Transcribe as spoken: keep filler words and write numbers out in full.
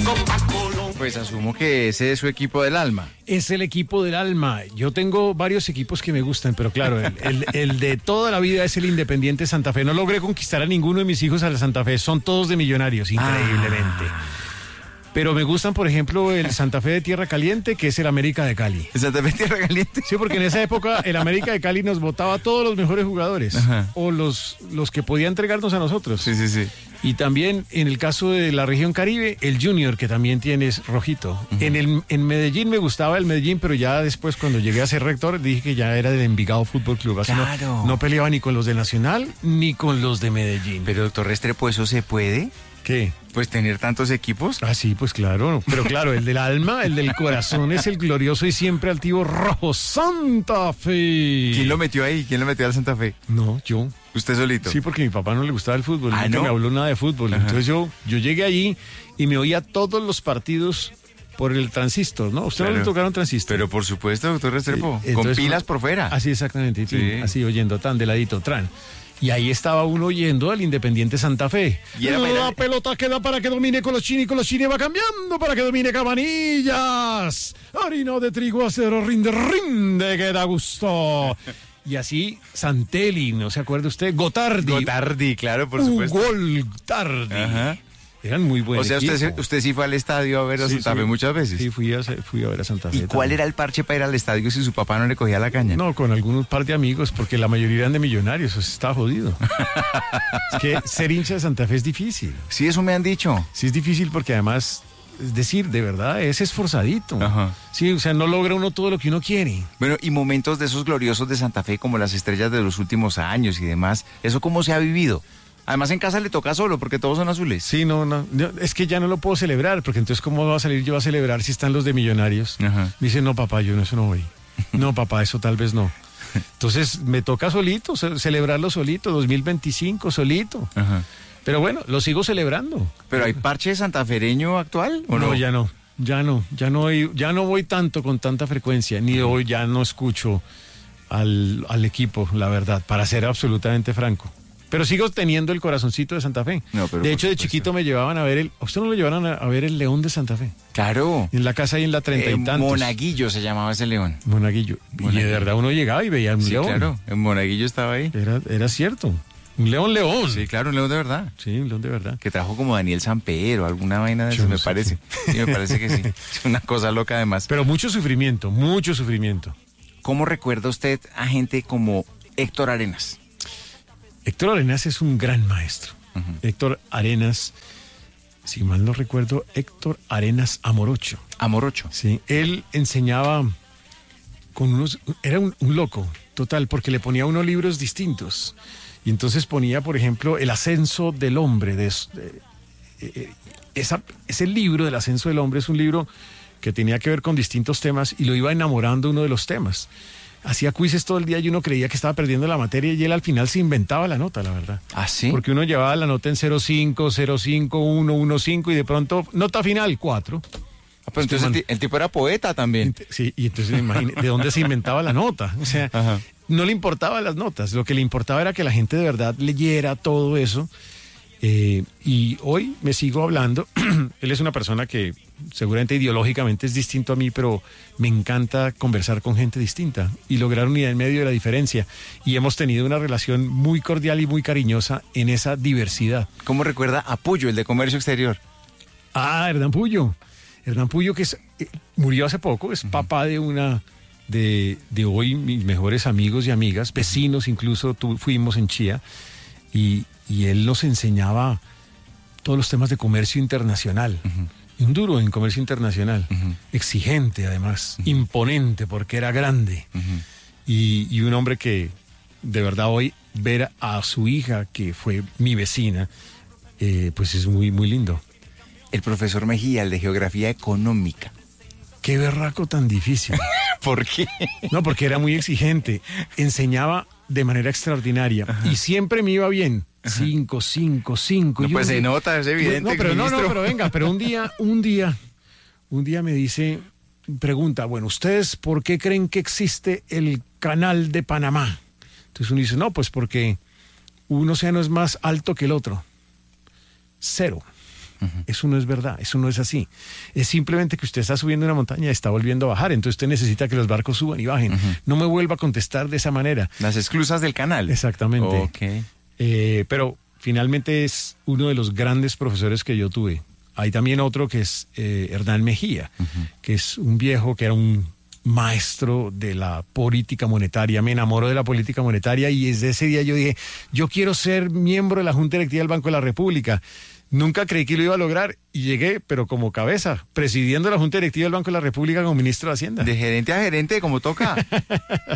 Pues asumo que ese es su equipo del alma. Es el equipo del alma. Yo tengo varios equipos que me gustan, pero claro, el, el, el de toda la vida es el Independiente Santa Fe. No logré conquistar a ninguno de mis hijos a la Santa Fe. Son todos de Millonarios, increíblemente. Ah. Pero me gustan, por ejemplo, el Santa Fe de Tierra Caliente, que es el América de Cali. ¿El Santa Fe de Tierra Caliente? Sí, porque en esa época el América de Cali nos botaba a todos los mejores jugadores. Ajá. O los, los que podía entregarnos a nosotros. Sí, sí, sí. Y también en el caso de la región Caribe, el Junior, que también tiene es rojito. Uh-huh. En, el, en Medellín me gustaba el Medellín, pero ya después cuando llegué a ser rector dije que ya era del Envigado Fútbol Club. Así claro. no, no peleaba ni con los de Nacional ni con los de Medellín. Pero doctor Restrepo, ¿eso se puede? ¿Qué? Pues tener tantos equipos. Ah, sí, pues claro. Pero claro, el del alma, el del corazón es el glorioso y siempre altivo Rojo Santa Fe. ¿Quién lo metió ahí? ¿Quién lo metió al Santa Fe? No, yo. ¿Usted solito? Sí, porque a mi papá no le gustaba el fútbol. Ah, nunca ¿no? me habló nada de fútbol. Ajá. Entonces yo, yo llegué allí y me oía todos los partidos por el transistor, ¿no? ¿Usted claro. no le tocaron transistor? Pero por supuesto, doctor Restrepo. Sí, con pilas por fuera. Así exactamente. Sí. Así oyendo tan de ladito, tran. Y ahí estaba uno oyendo al Independiente Santa Fe. Y era la para... pelota queda para que domine Colochini, y Colochini va cambiando para que domine Cabanillas. Harina de trigo, acero, rinde, rinde, que da gusto. Y así Santelli, ¿no se acuerda usted? Gotardi. Gotardi, claro, por supuesto. Hugo Gotardi. Ajá. Eran muy buenos. O sea, usted, usted sí fue al estadio a ver a sí, Santa Fe sí, muchas veces. Sí, fui a, fui a ver a Santa Fe. ¿Y cuál también. era el parche para ir al estadio si su papá no le cogía la caña? No, con algunos par de amigos, porque la mayoría eran de Millonarios, eso está jodido. Es que ser hincha de Santa Fe es difícil. Sí, eso me han dicho. Sí, es difícil porque además, es decir, de verdad, es esforzadito. Ajá. Sí, o sea, no logra uno todo lo que uno quiere. Bueno, y momentos de esos gloriosos de Santa Fe, como las estrellas de los últimos años y demás, ¿eso cómo se ha vivido? Además en casa le toca solo porque todos son azules. Sí, no, no, es que ya no lo puedo celebrar, porque entonces ¿cómo va a salir yo a celebrar si están los de Millonarios? Ajá. Me dice, no papá, yo no, eso no voy. No papá, eso tal vez no. Entonces me toca solito, celebrarlo solito, dos mil veinticinco solito. Ajá. Pero bueno, lo sigo celebrando. ¿Pero hay parche santafereño actual o no? No, ya no, ya no, ya no, ya no voy tanto con tanta frecuencia, ni hoy ya no escucho al, al equipo, la verdad, para ser absolutamente franco. Pero sigo teniendo el corazoncito de Santa Fe. No, pero de hecho, de chiquito me llevaban a ver el... ¿A usted no lo llevaron a, a ver el León de Santa Fe? Claro. En la casa ahí en la treinta eh, y tantos. Monaguillo se llamaba ese león. Monaguillo. Monaguillo. Y de verdad uno llegaba y veía un sí, león. Claro, en Monaguillo estaba ahí. Era, era cierto. Un león león. Sí, claro, un león de verdad. Sí, un león de verdad. Que trajo como Daniel Samper o alguna vaina de eso, no me sé parece. Qué. Sí, me parece que sí. Es una cosa loca además. Pero mucho sufrimiento, mucho sufrimiento. ¿Cómo recuerda usted a gente como Héctor Arenas? Héctor Arenas es un gran maestro. Uh-huh. Héctor Arenas, si mal no recuerdo, Héctor Arenas Amorocho. Amorocho. Sí, él enseñaba con unos... Era un, un loco, total, porque le ponía unos libros distintos. Y entonces ponía, por ejemplo, El ascenso del hombre. De, de, de, esa, ese libro del ascenso del hombre es un libro que tenía que ver con distintos temas y lo iba enamorando uno de los temas. Hacía quizzes todo el día y uno creía que estaba perdiendo la materia y él al final se inventaba la nota, la verdad. ¿Ah, sí? Porque uno llevaba la nota en cero cinco, cero cinco, uno, uno cinco y de pronto, nota final, cuatro. Ah, pero entonces el, el tipo era poeta también. Sí, y entonces imagínate de dónde se inventaba la nota. O sea, ajá. No le importaban las notas, lo que le importaba era que la gente de verdad leyera todo eso. Eh, y hoy me sigo hablando. Él es una persona que seguramente ideológicamente es distinto a mí, pero me encanta conversar con gente distinta y lograr unidad en medio de la diferencia. Y hemos tenido una relación muy cordial y muy cariñosa en esa diversidad. ¿Cómo recuerda a Puyo, el de Comercio Exterior? Ah, Hernán Puyo. Hernán Puyo, que es, eh, murió hace poco, es uh-huh. papá de una... De, de hoy mis mejores amigos y amigas, vecinos incluso, tu, fuimos en Chía y, y él nos enseñaba todos los temas de comercio internacional. Uh-huh. Un duro en comercio internacional, uh-huh. exigente además, uh-huh. imponente porque era grande. Uh-huh. y, y un hombre que de verdad hoy ver a su hija, que fue mi vecina, eh, pues es muy, muy lindo. El profesor Mejía, el de Geografía Económica. Qué berraco tan difícil. ¿Por qué? No, porque era muy exigente. Enseñaba de manera extraordinaria. Ajá. Y siempre me iba bien. Ajá. Cinco, cinco, cinco. No, y pues un... se nota, es evidente. No, pero no, no, pero venga, pero un día, un día, un día me dice, pregunta, bueno, ¿ustedes por qué creen que existe el canal de Panamá? Entonces uno dice, no, pues porque un océano es más alto que el otro. Cero. Uh-huh. Eso no es verdad, eso no es así. Es simplemente que usted está subiendo una montaña y está volviendo a bajar, entonces usted necesita que los barcos suban y bajen. Uh-huh. No me vuelva a contestar de esa manera. Las esclusas del canal. Exactamente. Okay. Eh, pero finalmente es uno de los grandes profesores que yo tuve. Hay también otro que es eh, Hernán Mejía, uh-huh. que es un viejo que era un maestro de la política monetaria. Me enamoró de la política monetaria y desde ese día yo dije, yo quiero ser miembro de la Junta Directiva del Banco de la República. Nunca creí que lo iba a lograr y llegué, pero como cabeza, presidiendo la Junta Directiva del Banco de la República como ministro de Hacienda. De gerente a gerente, como toca.